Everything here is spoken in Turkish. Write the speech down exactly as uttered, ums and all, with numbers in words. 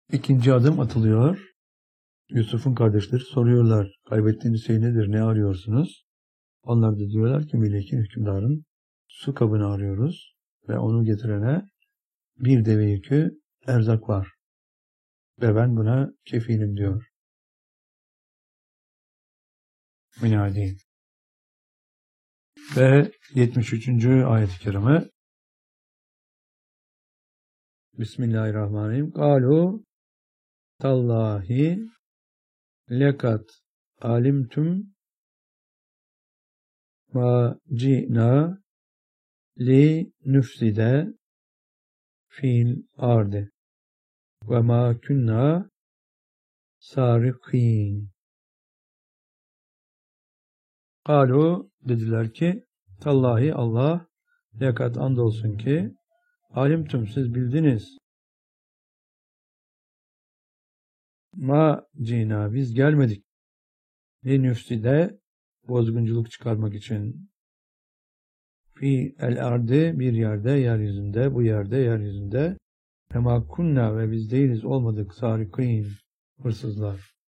İkinci adım atılıyor. Yusuf'un kardeşleri soruyorlar. Kaybettiğiniz şey nedir? Ne arıyorsunuz? Onlar da diyorlar ki Melek'in, hükümdarın su kabını arıyoruz. Ve onu getirene bir deve yükü erzak var. Ve ben buna kefilim diyor. Minadi. Ve yetmiş üçüncü ayet-i kerime. Bismillahirrahmanirrahim. Kalu tallahi lekat alimtum ma ci'na li nüfside fil arde ve ma kunna sarikin. Kalu dediler ki tallahi Allah lekat andolsun ki alimtum siz bildiniz. Ma cina biz gelmedik. Li nüfside bozgunculuk çıkarmak için. Fi el arde bir yerde yeryüzünde bu yerde yeryüzünde. Fema kunna ve biz değiliz olmadık sarikin hırsızlar.